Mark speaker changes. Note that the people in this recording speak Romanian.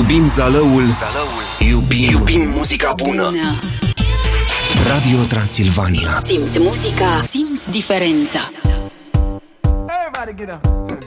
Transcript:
Speaker 1: Iubim Zalăul. Iubim muzica bună. Radio Transilvania.
Speaker 2: Simți muzica, simți diferența.
Speaker 3: Everybody get up.